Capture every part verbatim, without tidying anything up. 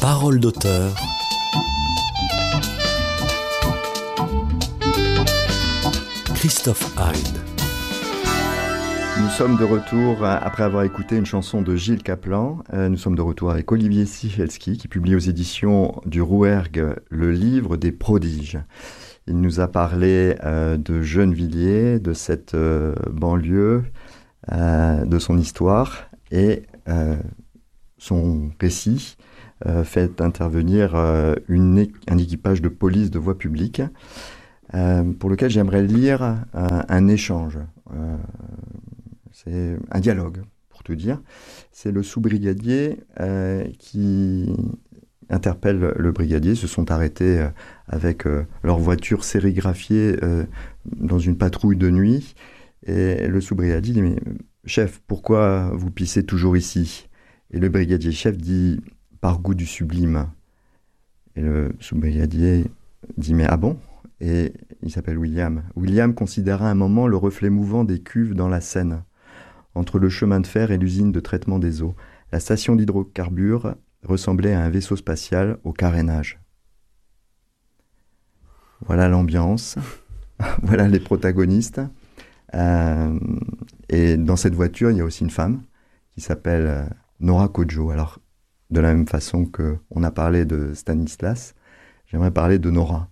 Parole d'auteur. Christophe Hyde. Nous sommes de retour après avoir écouté une chanson de Gilles Caplan. Nous sommes de retour avec Olivier Sichelski qui publie aux éditions du Rouergue le livre des prodiges. Il nous a parlé euh, de Gennevilliers, de cette euh, banlieue, euh, de son histoire et euh, son récit euh, fait intervenir euh, une, un équipage de police de voie publique euh, pour lequel j'aimerais lire euh, un échange. Euh, c'est un dialogue, pour tout dire. C'est le sous-brigadier euh, qui interpelle le brigadier. Ils se sont arrêtés euh, avec euh, leur voiture sérigraphiée euh, dans une patrouille de nuit. Et le sous-brigadier dit « Mais chef, pourquoi vous pissez toujours ici ?» Et le brigadier chef dit « Par goût du sublime ». Et le sous-brigadier dit « Mais ah bon ?» Et il s'appelle William. William considéra un moment le reflet mouvant des cuves dans la Seine, entre le chemin de fer et l'usine de traitement des eaux. La station d'hydrocarbures ressemblait à un vaisseau spatial au carénage. Voilà l'ambiance, voilà les protagonistes. Euh, et dans cette voiture, il y a aussi une femme qui s'appelle euh, Nora Kodjo. Alors, de la même façon qu'on a parlé de Stanislas, j'aimerais parler de Nora.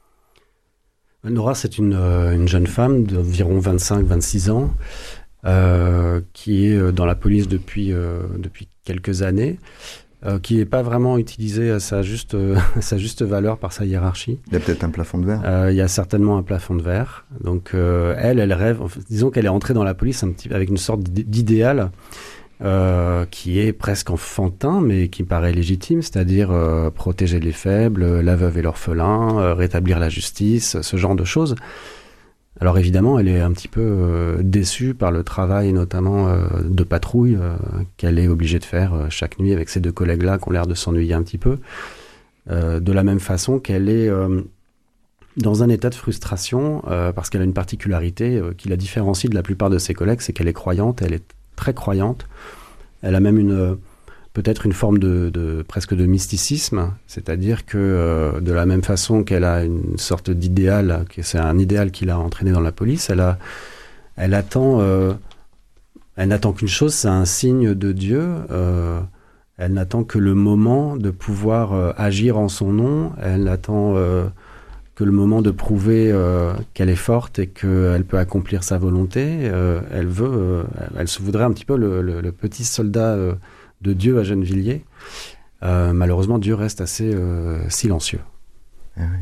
Nora, c'est une, euh, une jeune femme d'environ vingt-cinq à vingt-six ans euh, qui est dans la police depuis, euh, depuis quelques années. Euh, qui n'est pas vraiment utilisé à sa juste, euh, à sa juste valeur par sa hiérarchie. Il y a peut-être un plafond de verre. Euh, il y a certainement un plafond de verre. Donc euh, elle, elle rêve, enfin, disons qu'elle est entrée dans la police un petit, avec une sorte d'idéal euh, qui est presque enfantin, mais qui paraît légitime, c'est-à-dire euh, protéger les faibles, la veuve et l'orphelin, euh, rétablir la justice, ce genre de choses. Alors évidemment, elle est un petit peu euh, déçue par le travail, notamment euh, de patrouille, euh, qu'elle est obligée de faire euh, chaque nuit avec ces deux collègues-là qui ont l'air de s'ennuyer un petit peu. Euh, de la même façon qu'elle est euh, dans un état de frustration, euh, parce qu'elle a une particularité euh, qui la différencie de la plupart de ses collègues, c'est qu'elle est croyante, elle est très croyante. Elle a même une... Euh, peut-être une forme de, de presque de mysticisme, c'est-à-dire que euh, de la même façon qu'elle a une sorte d'idéal, que c'est un idéal qui l'a entraînée dans la police, elle a, elle attend, euh, elle n'attend qu'une chose, c'est un signe de Dieu. Euh, elle n'attend que le moment de pouvoir euh, agir en son nom. Elle n'attend euh, que le moment de prouver euh, qu'elle est forte et qu'elle peut accomplir sa volonté. Euh, elle veut, euh, elle se voudrait un petit peu le, le, le petit soldat. Euh, de Dieu à Gennevilliers. Euh, malheureusement, Dieu reste assez euh, silencieux. Ah oui.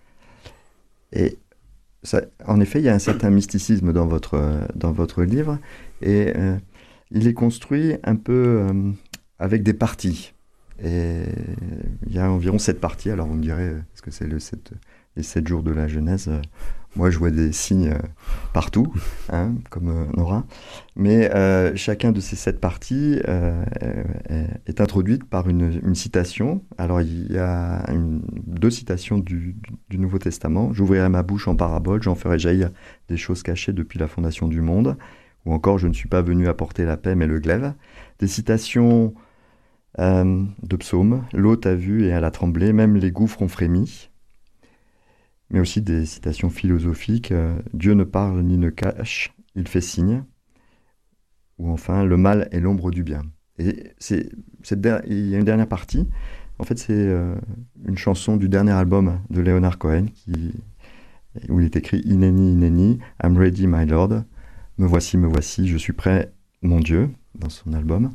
Et ça, en effet, il y a un certain mysticisme dans votre, dans votre livre, et euh, il est construit un peu euh, avec des parties. Et il y a environ sept parties. Alors vous me direz, est-ce que c'est le sept, les sept jours de la Genèse? Moi, je vois des signes euh, partout, hein, comme euh, Nora. Mais euh, chacun de ces sept parties euh, est introduite par une, une citation. Alors, il y a une, deux citations du, du, du Nouveau Testament. « J'ouvrirai ma bouche en parabole, j'en ferai jaillir des choses cachées depuis la fondation du monde. » Ou encore « Je ne suis pas venu apporter la paix, mais le glaive. » Des citations euh, de psaumes. « L'eau t'a vu et elle a tremblé, même les gouffres ont frémi. » Mais aussi des citations philosophiques. Euh, « Dieu ne parle ni ne cache, il fait signe. » Ou enfin, « Le mal est l'ombre du bien. » Et c'est, c'est, il y a une dernière partie. En fait, c'est euh, une chanson du dernier album de Leonard Cohen qui, où il est écrit « Ineni, Ineni, I'm ready, my Lord. » Me voici, me voici, je suis prêt, mon Dieu, dans son album.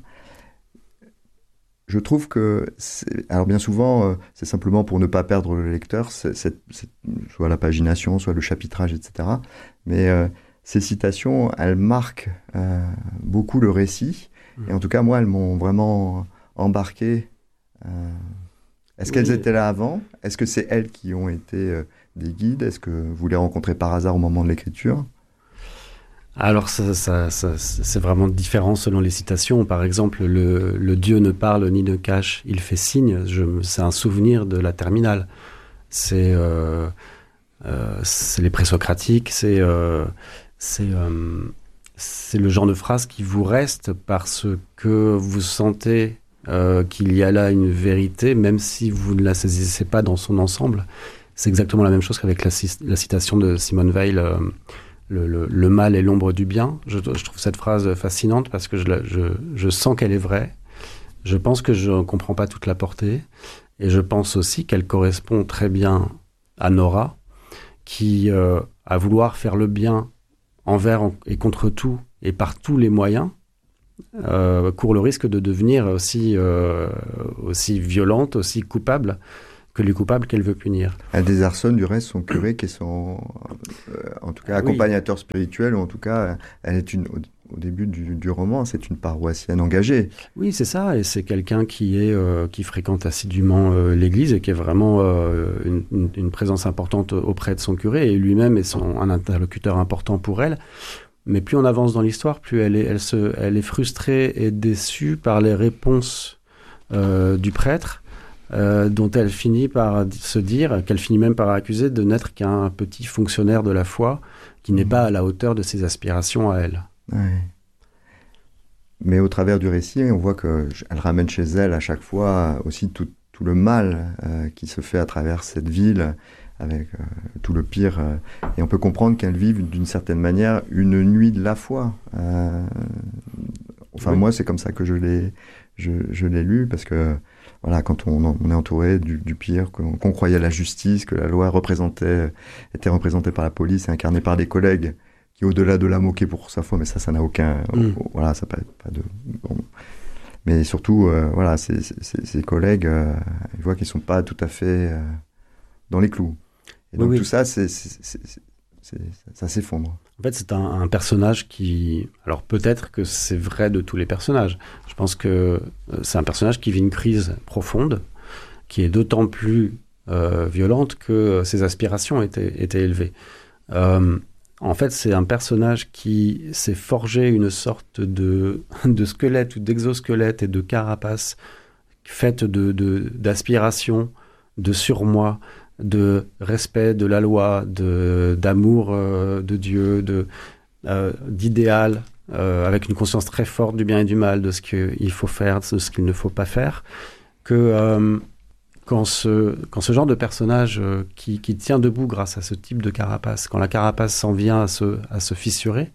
Je trouve que, c'est, alors bien souvent, euh, c'est simplement pour ne pas perdre le lecteur, c'est, c'est, c'est, soit la pagination, soit le chapitrage, et cetera. Mais euh, ces citations, elles marquent euh, beaucoup le récit. Mmh. Et en tout cas, moi, elles m'ont vraiment embarqué. Euh, est-ce oui. qu'elles étaient là avant? Est-ce que c'est elles qui ont été euh, des guides? Est-ce que vous les rencontrez par hasard au moment de l'écriture? Alors, ça, ça, ça, c'est vraiment différent selon les citations. Par exemple, le, le Dieu ne parle ni ne cache, il fait signe. Je, c'est un souvenir de la terminale. C'est, euh, euh, c'est les présocratiques, c'est, euh, c'est, euh, c'est le genre de phrase qui vous reste parce que vous sentez euh, qu'il y a là une vérité, même si vous ne la saisissez pas dans son ensemble. C'est exactement la même chose qu'avec la, la citation de Simone Weil, euh, le, le, le mal est l'ombre du bien. Je, je trouve cette phrase fascinante parce que je, la, je, je sens qu'elle est vraie. Je pense que je ne comprends pas toute la portée. Et je pense aussi qu'elle correspond très bien à Nora, qui, euh, à vouloir faire le bien envers et contre tout et par tous les moyens, euh, court le risque de devenir aussi, euh, aussi violente, aussi coupable que les coupables qu'elle veut punir. Elle désarçonne du reste son curé qui est son, euh, en tout cas, accompagnateur oui. spirituel, ou en tout cas, elle est une, au, au début du, du roman, c'est une paroissienne engagée. Oui, c'est ça, et c'est quelqu'un qui, est, euh, qui fréquente assidûment euh, l'église et qui est vraiment euh, une, une, une présence importante auprès de son curé, et lui-même est son, un interlocuteur important pour elle. Mais plus on avance dans l'histoire, plus elle est, elle se, elle est frustrée et déçue par les réponses euh, du prêtre, Euh, dont elle finit par se dire, qu'elle finit même par accuser de n'être qu'un petit fonctionnaire de la foi qui n'est pas à la hauteur de ses aspirations à elle. Ouais. Mais au travers du récit, on voit qu'elle ramène chez elle à chaque fois aussi tout, tout le mal euh, qui se fait à travers cette ville, avec euh, tout le pire. Euh, et on peut comprendre qu'elle vive d'une certaine manière une nuit de la foi. Euh, enfin, oui. Moi, c'est comme ça que je l'ai, je, je l'ai lu, parce que voilà, quand on, on est entouré du, du pire, qu'on, qu'on croyait à la justice, que la loi représentait, était représentée par la police et incarnée par des collègues qui, au-delà de la moquer pour sa foi, mais ça, ça n'a aucun... Mm. Voilà, ça n'a pas de... Bon. Mais surtout, euh, voilà, ces, ces, ces collègues, euh, ils voient qu'ils ne sont pas tout à fait euh, dans les clous. Et donc oui, tout oui. ça, c'est, c'est, c'est, c'est, c'est, ça s'effondre. En fait, c'est un, un personnage qui... Alors peut-être que c'est vrai de tous les personnages. Je pense que c'est un personnage qui vit une crise profonde, qui est d'autant plus euh, violente que ses aspirations étaient, étaient élevées. Euh, en fait, c'est un personnage qui s'est forgé une sorte de, de squelette ou d'exosquelette et de carapace faite de, de, d'aspiration, de surmoi, de respect de la loi, de, d'amour euh, de Dieu, de, euh, d'idéal, euh, avec une conscience très forte du bien et du mal, de ce qu'il faut faire, de ce qu'il ne faut pas faire, que euh, quand, ce, quand ce genre de personnage euh, qui, qui tient debout grâce à ce type de carapace, quand la carapace s'en vient à se, à se fissurer,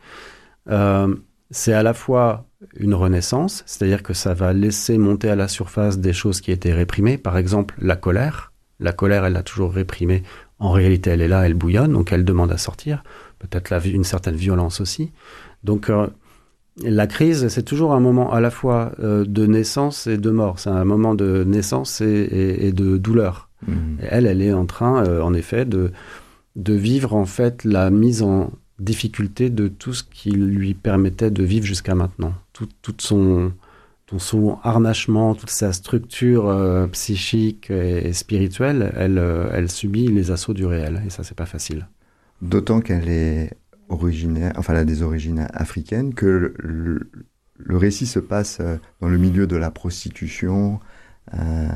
euh, c'est à la fois une renaissance, c'est-à-dire que ça va laisser monter à la surface des choses qui étaient réprimées, par exemple la colère. La colère, elle l'a toujours réprimée. En réalité, elle est là, elle bouillonne, donc elle demande à sortir. Peut-être la, une certaine violence aussi. Donc, euh, la crise, c'est toujours un moment à la fois euh, de naissance et de mort. C'est un moment de naissance et, et, et de douleur. Mmh. Et elle, elle est en train, euh, en effet, de, de vivre en fait la mise en difficulté de tout ce qui lui permettait de vivre jusqu'à maintenant. Tout, tout son... son harnachement, toute sa structure euh, psychique et, et spirituelle, elle, euh, elle subit les assauts du réel. Et ça, c'est pas facile. D'autant qu'elle est originaire, enfin, elle a des origines africaines, que le, le, le récit se passe dans le milieu de la prostitution. Euh,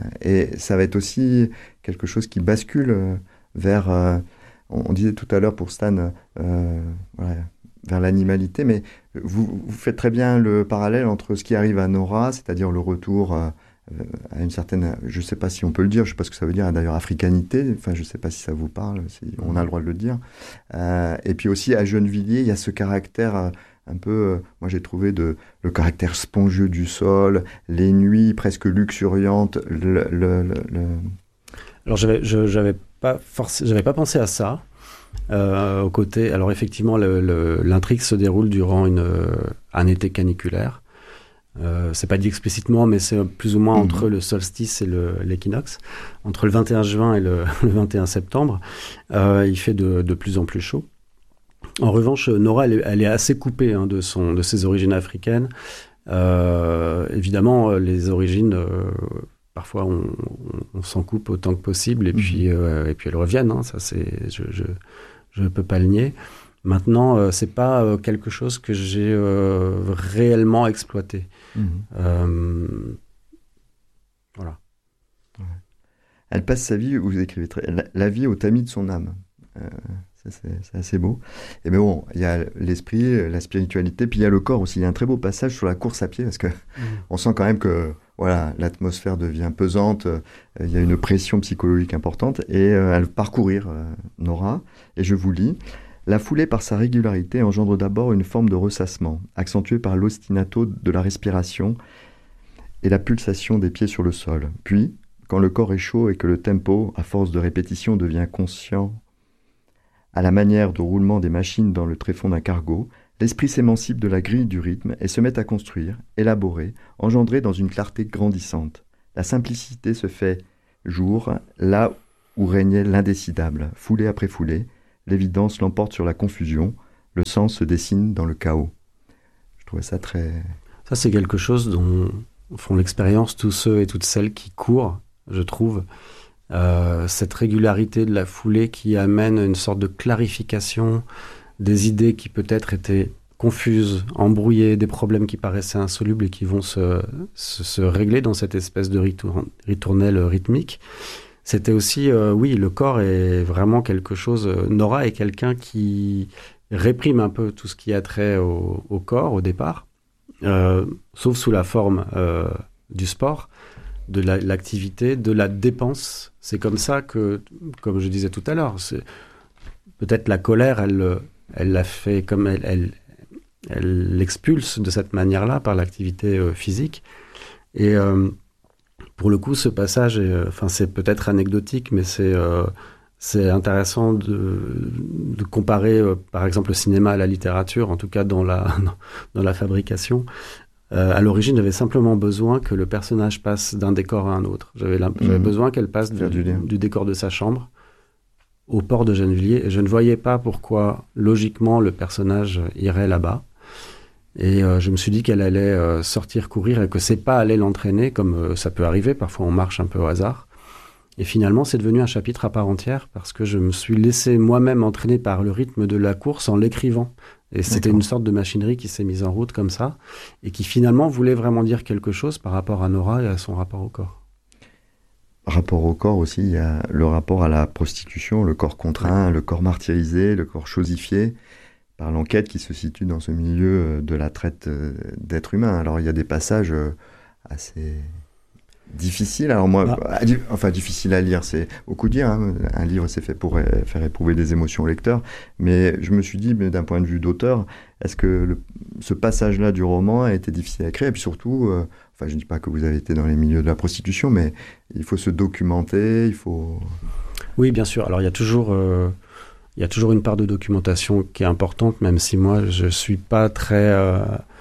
et ça va être aussi quelque chose qui bascule vers... Euh, on, on disait tout à l'heure pour Stan... Euh, voilà, vers l'animalité, mais vous, vous faites très bien le parallèle entre ce qui arrive à Nora, c'est-à-dire le retour euh, à une certaine, je ne sais pas si on peut le dire, je ne sais pas ce que ça veut dire d'ailleurs, africanité, enfin je ne sais pas si ça vous parle, si on a le droit de le dire, euh, et puis aussi à Gennevilliers, il y a ce caractère euh, un peu, euh, moi j'ai trouvé de, le caractère spongieux du sol, les nuits presque luxuriantes, le... le, le, le... Alors j'avais, je n'avais pas, forc- j'avais pas pensé à ça. Euh, au côté, alors effectivement, le, le, l'intrigue se déroule durant une, un été caniculaire. Euh, c'est pas dit explicitement, mais c'est plus ou moins mmh. entre le solstice et le, l'équinoxe, entre le vingt et un juin et le, le vingt et un septembre. Euh, il fait de, de plus en plus chaud. En revanche, Nora, elle est, elle est assez coupée hein, de, son, de ses origines africaines. Euh, évidemment, les origines... Euh, Parfois, on, on, on s'en coupe autant que possible et, mmh. puis, euh, et puis elles reviennent. Hein, ça, c'est, je ne je, je peux pas le nier. Maintenant, euh, ce n'est pas euh, quelque chose que j'ai euh, réellement exploité. Mmh. Euh, voilà. Ouais. Elle passe sa vie, vous écrivez très, la, la vie au tamis de son âme. Euh, Ça, c'est, c'est assez beau. Et mais bon, il y a l'esprit, la spiritualité, puis il y a le corps aussi. Il y a un très beau passage sur la course à pied, parce que mmh. on sent quand même que voilà, l'atmosphère devient pesante, euh, il y a une pression psychologique importante, et euh, à parcourir, euh, Nora, et je vous lis. La foulée, par sa régularité, engendre d'abord une forme de ressassement, accentuée par l'ostinato de la respiration et la pulsation des pieds sur le sol. Puis, quand le corps est chaud et que le tempo, à force de répétition, devient conscient, à la manière de roulement des machines dans le tréfonds d'un cargo, l'esprit s'émancipe de la grille du rythme et se met à construire, élaborer, engendrer dans une clarté grandissante. La simplicité se fait jour, là où régnait l'indécidable, foulée après foulée. L'évidence l'emporte sur la confusion, le sens se dessine dans le chaos. Je trouvais ça très... Ça, c'est quelque chose dont font l'expérience tous ceux et toutes celles qui courent, je trouve. Euh, cette régularité de la foulée qui amène une sorte de clarification des idées qui peut-être étaient confuses, embrouillées, des problèmes qui paraissaient insolubles et qui vont se, se, se régler dans cette espèce de ritour, ritournelle rythmique. C'était aussi, euh, oui, le corps est vraiment quelque chose... Nora est quelqu'un qui réprime un peu tout ce qui a trait au, au corps au départ, euh, sauf sous la forme euh, du sport, de la, l'activité, de la dépense. C'est comme ça que, comme je disais tout à l'heure, c'est, peut-être la colère, elle, elle l'a fait comme elle, elle, elle l'expulse de cette manière-là par l'activité euh, physique. Et euh, pour le coup, ce passage, est, euh, enfin, c'est peut-être anecdotique, mais c'est, euh, c'est intéressant de, de comparer, euh, par exemple, le cinéma à la littérature, en tout cas dans la, dans la fabrication. Euh, à l'origine, j'avais simplement besoin que le personnage passe d'un décor à un autre. J'avais, mmh. j'avais besoin qu'elle passe du, du, du décor de sa chambre au port de Gennevilliers. Et je ne voyais pas pourquoi, logiquement, le personnage irait là-bas. Et euh, je me suis dit qu'elle allait euh, sortir courir et que c'est pas aller l'entraîner, comme euh, ça peut arriver. Parfois, on marche un peu au hasard. Et finalement, c'est devenu un chapitre à part entière parce que je me suis laissé moi-même entraîner par le rythme de la course en l'écrivant. Et c'était D'accord. une sorte de machinerie qui s'est mise en route comme ça et qui finalement voulait vraiment dire quelque chose par rapport à Nora et à son rapport au corps. Rapport au corps aussi, il y a le rapport à la prostitution, le corps contraint, ouais. le corps martyrisé, le corps chosifié, par l'enquête qui se situe dans ce milieu de la traite d'êtres humains. Alors il y a des passages assez... difficile, alors moi, ah. enfin difficile à lire, c'est beaucoup dire, hein. Un livre c'est fait pour faire éprouver des émotions au lecteur, mais je me suis dit, mais d'un point de vue d'auteur, est-ce que le, ce passage-là du roman a été difficile à écrire, et puis surtout, euh, enfin je ne dis pas que vous avez été dans les milieux de la prostitution, mais il faut se documenter, il faut... Oui, bien sûr, alors il y a toujours... Euh... Il y a toujours une part de documentation qui est importante, même si moi, je ne suis pas très... Euh,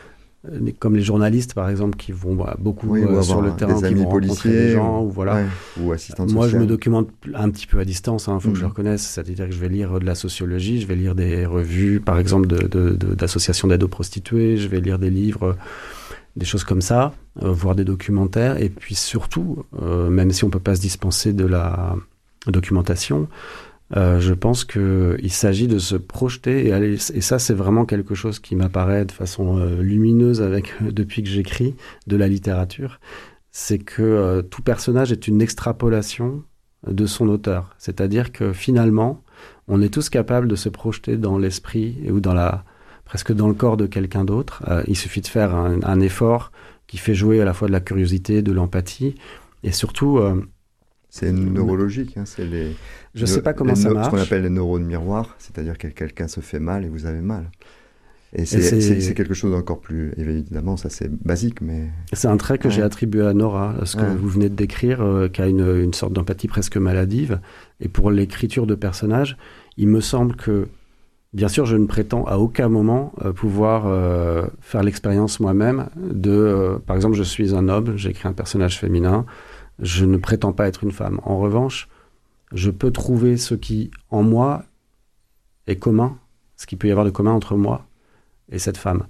comme les journalistes, par exemple, qui vont bah, beaucoup oui, euh, sur le terrain, qui vont rencontrer des gens. Ou, ou, voilà. ouais, ou assistante moi, sociale. Je me documente un petit peu à distance, il hein, faut mmh. que je le reconnaisse. C'est-à-dire que je vais lire de la sociologie, je vais lire des revues, par exemple, de, de, de, d'associations d'aide aux prostituées, je vais lire des livres, des choses comme ça, euh, voir des documentaires. Et puis surtout, euh, même si on ne peut pas se dispenser de la documentation, Euh, je pense qu'il s'agit de se projeter et, aller, et ça c'est vraiment quelque chose qui m'apparaît de façon euh, lumineuse avec, depuis que j'écris de la littérature, c'est que euh, tout personnage est une extrapolation de son auteur, c'est-à-dire que finalement on est tous capables de se projeter dans l'esprit ou dans la, presque dans le corps de quelqu'un d'autre. Euh, il suffit de faire un, un effort qui fait jouer à la fois de la curiosité, de l'empathie et surtout... Euh, C'est neurologique, hein, c'est les... Je ne sais pas comment ça no- marche. Ce qu'on appelle les neurones miroirs, c'est-à-dire que quelqu'un se fait mal et vous avez mal. Et c'est, et c'est... c'est, c'est quelque chose d'encore plus... Évidemment, ça c'est basique, mais... C'est un trait que ouais. j'ai attribué à Nora, ce que ouais. vous venez de décrire, euh, qui a une, une sorte d'empathie presque maladive. Et pour l'écriture de personnages, il me semble que, bien sûr, je ne prétends à aucun moment euh, pouvoir euh, faire l'expérience moi-même de... Euh, par exemple, je suis un homme, j'écris un personnage féminin, je ne prétends pas être une femme. En revanche, je peux trouver ce qui, en moi, est commun, ce qu'il peut y avoir de commun entre moi et cette femme.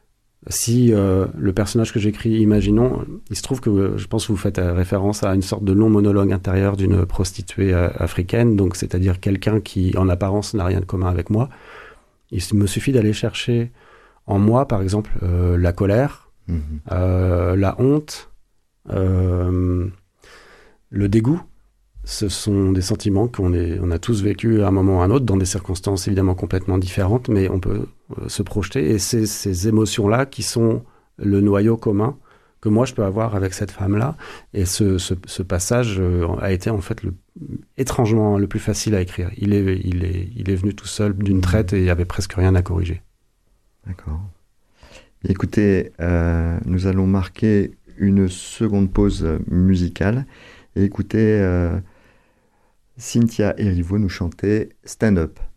Si euh, le personnage que j'écris, imaginons, il se trouve que euh, je pense que vous faites euh, référence à une sorte de long monologue intérieur d'une prostituée euh, africaine, donc c'est-à-dire quelqu'un qui, en apparence, n'a rien de commun avec moi. Il me suffit d'aller chercher en moi, par exemple, euh, la colère, mmh. euh, la honte, euh, le dégoût, ce sont des sentiments qu'on est, on a tous vécu à un moment ou à un autre, dans des circonstances évidemment complètement différentes, mais on peut euh, se projeter. Et c'est ces émotions-là qui sont le noyau commun que moi je peux avoir avec cette femme-là. Et ce, ce, ce passage euh, a été en fait le, étrangement le plus facile à écrire. Il est, il est, il est venu tout seul d'une traite et il n'y avait presque rien à corriger. D'accord. Écoutez, euh, nous allons marquer une seconde pause musicale et écouter euh, Cynthia Erivo nous chanter Stand Up.